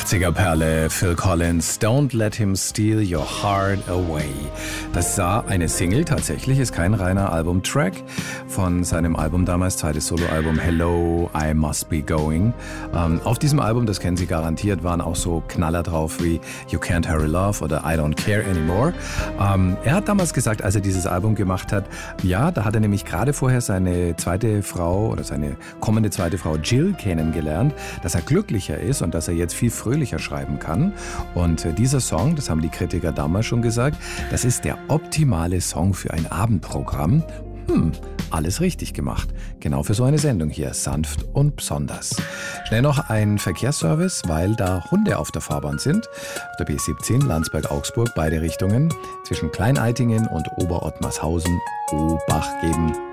80er-Perle, Phil Collins, Don't Let Him Steal Your Heart Away. Das war eine Single, tatsächlich, ist kein reiner Albumtrack von seinem Album damals, zweites Soloalbum Hello, I Must Be Going. Auf diesem Album, das kennen Sie garantiert, waren auch so Knaller drauf wie You Can't Hurry Love oder I Don't Care Anymore. Er hat damals gesagt, als er dieses Album gemacht hat, ja, da hat er nämlich gerade vorher seine zweite Frau oder seine kommende zweite Frau Jill kennengelernt, dass er glücklicher ist und dass er jetzt viel fröhlicher schreiben kann. Und dieser Song, das haben die Kritiker damals schon gesagt, das ist der optimale Song für ein Abendprogramm. Alles richtig gemacht. Genau für so eine Sendung hier, sanft und besonders. Schnell noch ein Verkehrsservice, weil da Hunde auf der Fahrbahn sind. Auf der B17 Landsberg-Augsburg, beide Richtungen. Zwischen Klein-Eitingen und Ober-Ottmarshausen Obacht geben.